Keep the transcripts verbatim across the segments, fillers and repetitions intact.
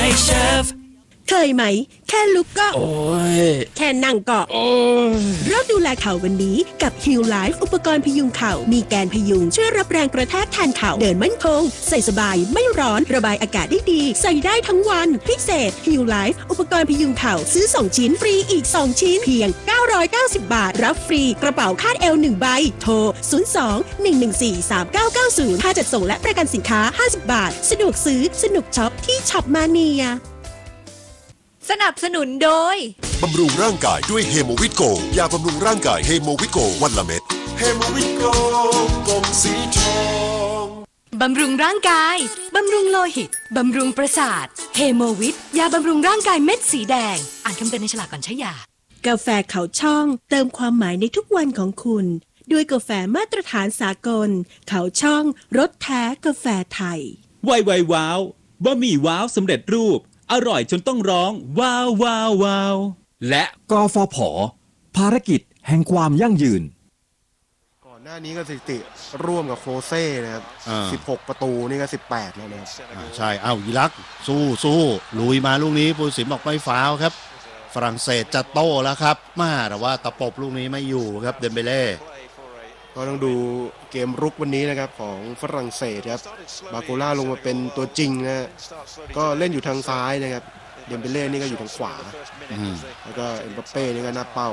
Chef เคยไหมแค่ลุกก็โอ้ยแค่นั่งก็โอ้ยเริ่มดูแลเข่าวันนี้กับ Heal Life อุปกรณ์พยุงเข่ามีแกนพยุงช่วยรับแรงกระแทกแทนเข่าเดินมั่นคงใส่สบายไม่ร้อนระบายอากาศได้ดีใส่ได้ทั้งวันพิเศษ Heal Life อุปกรณ์พยุงเข่าซื้อสองชิ้นฟรีอีกสองชิ้นเพียงเก้าร้อยเก้าสิบบาทรับฟรีกระเป๋าคาดเอวหนึ่งใบโทรศูนย์ สอง หนึ่ง หนึ่ง สี่ สาม เก้า เก้า ศูนย์ค่าจัดส่งและประกันสินค้าห้าสิบบาทสะดวกซื้อสนุกช็อปที่ช็อปมาเนียสนับสนุนโดยบำรุงร่างกายด้วยเฮโมวิโกยาบำรุงร่างกายเฮโมวิโกวันละเม็ดเฮโมวิโกกลมสีทองบำรุงร่างกายบำรุงโลหิตบำรุงประสาทเฮโมวิทยาบำรุงร่างกายเม็ดสีแดงอ่านคำเตือนในฉลากก่อนใช้ยากาแฟเขาช่องเติมความหมายในทุกวันของคุณด้วยกาแฟมาตรฐานสากลเขาช่องรสแท้กาแฟไทยไวไวว้าวบะหมี่ว้าวสำเร็จรูปอร่อยจนต้องร้องว้าวว้าวว้าวและกฟผ.ภารกิจแห่งความยั่งยืนก่อนหน้านี้ก็สถิติร่วมกับโคเซ่นะครับสิบหกประตูนี่ก็สิบแปดแล้วนะครับใช่เอ้าอิรักสู้สู้ลุยมาลูกนี้ผู้ตัดสินบอกไม่ฟาวครับฝรั่งเศสจะโต้แล้วครับมาแต่ว่าตะปบลูกนี้ไม่อยู่ครับเดมเบเล่ก็ต้องดูเกมรุกวันนี้นะครับของฝรั่งเศสครับบาโกล่าลงมาเป็นตัวจริงนะก็เล่นอยู่ทางซ้ายนะครับเดมเบเล่นี่ก็อยู่ทางขวาแล้วก็เอ็มบัปเป้นี่ก็หน้าเป้า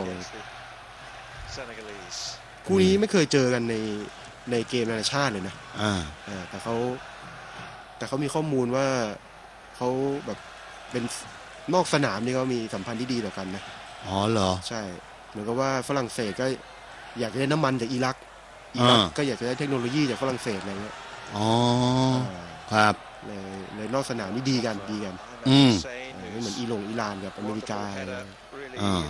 คู่นี้ไม่เคยเจอกันในในเกมนานาชาติเลยนะอ่าแต่เขาแต่เขามีข้อมูลว่าเขาแบบเป็นนอกสนามนี่เขามีสัมพันธ์ที่ดีต่อกันนะอ๋อเหรอใช่เหมือนกับว่าฝรั่งเศสก็อยากได้น้ำมันจากอิรักอิรักก็อยากจะได้เทคโนโลยีจากฝรั่งเศสอะไรเงี้ยอ๋อครับเลยเลยนอกสนามนี่ดีกันดีกันอืมไม่เหมือนอิหร่งอิหร่านกับอเมริกาอ่า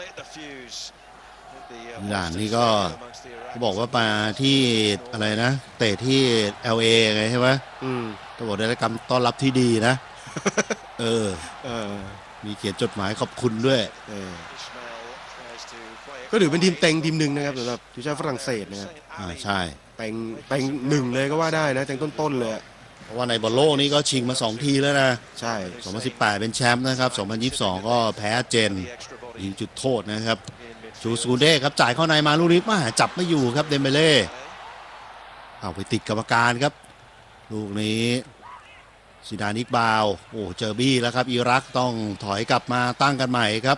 อิหร่านนี่ก็เขาบอกว่ามาที่อะไรนะเตะที่ แอล เอ ไงใช่ไหมอืมก็บอกได้รับการต้อนรับที่ดีนะเออเออมีเขียนจดหมายขอบคุณด้วยเออก็ถือเป็นทีมเต็งทีมหนึ่งนะครับสำหรับทีมชาติฝรั่งเศสนะครับอ่าใช่เต็งเต็งหนึ่งเลยก็ว่าได้นะเต็งต้นๆเลยเพราะว่าในบอลโลกนี้ก็ชิงมาสองทีแล้วนะใช่สองพันสิบแปดเป็นแชมป์นะครับสองพันยี่สิบสองก็แพ้เจนยิงจุดโทษนะครับชูสกูเด้ครับจ่ายเข้าในมาลูกนี้มาจับไม่อยู่ครับเดมเบเล่เอาไปติดกรรมการครับลูกนี้ซิดานิกบาวโอ้เจอบี้แล้วครับอิรักต้องถอยกลับมาตั้งกันใหม่ครับ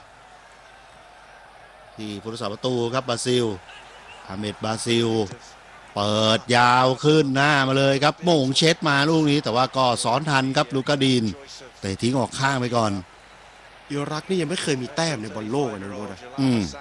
ที่ผู้รักษาประตูครับบราซิลอาเมดบราซิลเปิดยาวขึ้นหน้ามาเลยครับโมงเช็ดมาลูกนี้แต่ว่าก็ซ้อนทันครับลูกาดินแต่ทิ้งออกข้างไปก่อนอิรักนี่ยังไม่เคยมีแต้มในบอลโลกนะโรดอืม